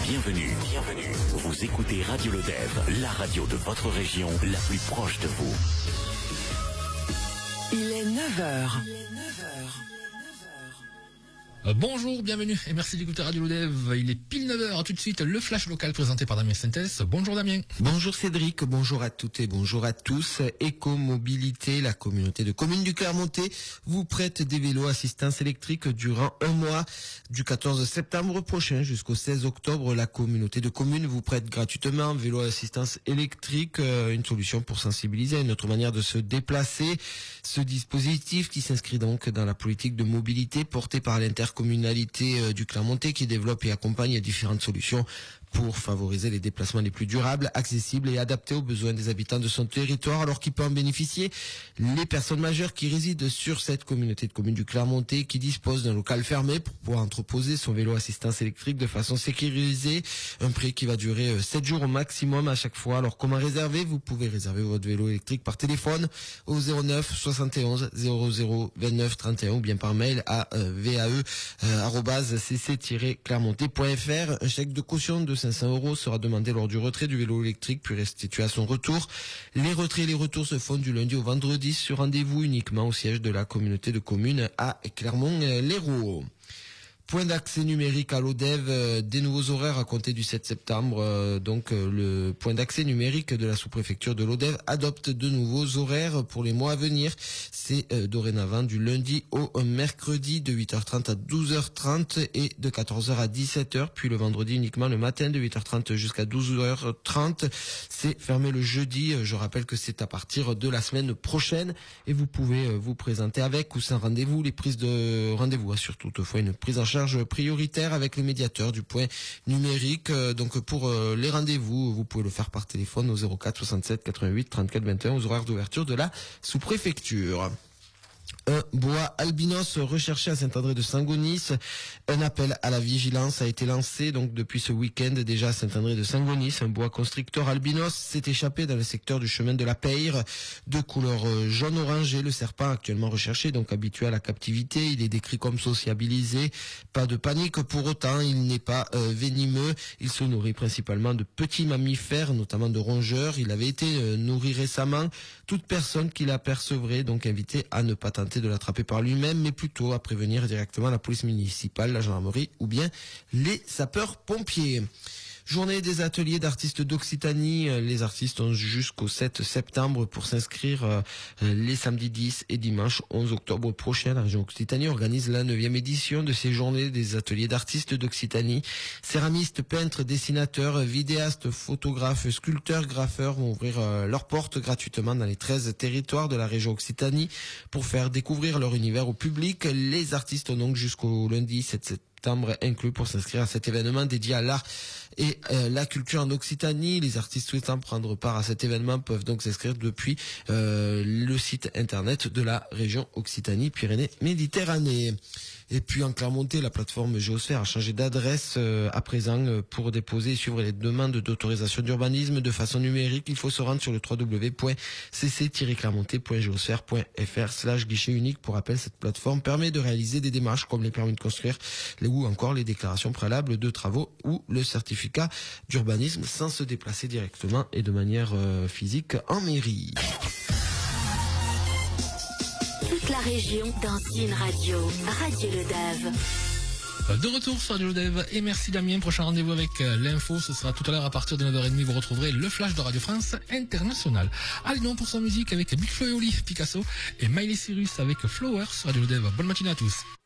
Bienvenue. Vous écoutez Radio Lodève, la radio de votre région, la plus proche de vous. Il est 9h. Bonjour, bienvenue et merci d'écouter Radio Lodève. Il est pile 9h, tout de suite le flash local présenté par Damien Sintès. Bonjour Damien. Bonjour Cédric, bonjour à toutes et bonjour à tous. Écomobilité, la communauté de communes du Clermontais vous prête des vélos assistance électrique durant un mois. Du 14 septembre prochain jusqu'au 16 octobre, la communauté de communes vous prête gratuitement vélo assistance électrique, une solution pour sensibiliser à une autre manière de se déplacer. Ce dispositif qui s'inscrit donc dans la politique de mobilité portée par l'intercommunalité du Clermontais qui développe et accompagne différentes solutions pour favoriser les déplacements les plus durables, accessibles et adaptés aux besoins des habitants de son territoire, alors qu'il peut en bénéficier les personnes majeures qui résident sur cette communauté de communes du Clermontais qui dispose d'un local fermé pour pouvoir entreposer son vélo assistance électrique de façon sécurisée, un prêt qui va durer 7 jours au maximum à chaque fois. Alors comment réserver? Vous pouvez réserver votre vélo électrique par téléphone au 09 71 00 29 31 ou bien par mail à vae@cc-clermontais.fr. Un chèque de caution de 500 € sera demandé lors du retrait du vélo électrique puis restitué à son retour. Les retraits et les retours se font du lundi au vendredi sur rendez-vous uniquement au siège de la communauté de communes à Clermont-Lérault. Point d'accès numérique à l'Odève, des nouveaux horaires à compter du 7 septembre. Le point d'accès numérique de la sous-préfecture de l'Odève adopte de nouveaux horaires pour les mois à venir. C'est dorénavant du lundi au mercredi de 8h30 à 12h30 et de 14h à 17h, puis le vendredi uniquement le matin de 8h30 jusqu'à 12h30. C'est fermé le jeudi. Je rappelle que c'est à partir de la semaine prochaine et vous pouvez vous présenter avec ou sans rendez-vous. Les prises de rendez-vous assurent toutefois une prise en charge prioritaire avec les médiateurs du point numérique. Donc pour les rendez-vous, vous pouvez le faire par téléphone au 04 67 88 34 21 aux horaires d'ouverture de la sous-préfecture. Un bois albinos recherché à Saint-André de Saint-Gonis. Un appel à la vigilance a été lancé donc depuis ce week-end déjà à Saint-André de Saint-Gonis. Un bois constrictor albinos s'est échappé dans le secteur du chemin de la Peyre, de couleur jaune orangé. Le serpent actuellement recherché, donc habitué à la captivité, il est décrit comme sociabilisé. Pas de panique pour autant, il n'est pas venimeux. Il se nourrit principalement de petits mammifères, notamment de rongeurs. Il avait été nourri récemment. Toute personne qui l'apercevrait donc invitée à ne pas tenter de l'attraper par lui-même, mais plutôt à prévenir directement la police municipale, la gendarmerie ou bien les sapeurs-pompiers. Journée des ateliers d'artistes d'Occitanie. Les artistes ont jusqu'au 7 septembre pour s'inscrire. Les samedis 10 et dimanche 11 octobre prochain, la région Occitanie organise la 9e édition de ces journées des ateliers d'artistes d'Occitanie. Céramistes, peintres, dessinateurs, vidéastes, photographes, sculpteurs, graffeurs vont ouvrir leurs portes gratuitement dans les 13 territoires de la région Occitanie pour faire découvrir leur univers au public. Les artistes ont donc jusqu'au lundi 7 septembre inclus pour s'inscrire à cet événement dédié à l'art et la culture en Occitanie. Les artistes souhaitant prendre part à cet événement peuvent donc s'inscrire depuis le site internet de la région Occitanie-Pyrénées-Méditerranée. Et puis en Clermontais, la plateforme Géosphère a changé d'adresse à présent pour déposer et suivre les demandes d'autorisation d'urbanisme de façon numérique. Il faut se rendre sur le www.cc-clermontais.geosphère.fr/guichet unique. Pour rappel, cette plateforme permet de réaliser des démarches comme les permis de construire ou encore les déclarations préalables de travaux ou le certificat d'urbanisme sans se déplacer directement et de manière physique en mairie. Toute la région dans une radio. Radio Lodève. De retour sur Radio Lodève et merci Damien. Prochain rendez-vous avec l'info, ce sera tout à l'heure à partir de 9h30. Vous retrouverez le flash de Radio France Internationale. Allez non pour son musique avec Big Flo et Oli, Picasso et Miley Cyrus avec Flowers sur Radio Lodève. Bonne matinée à tous.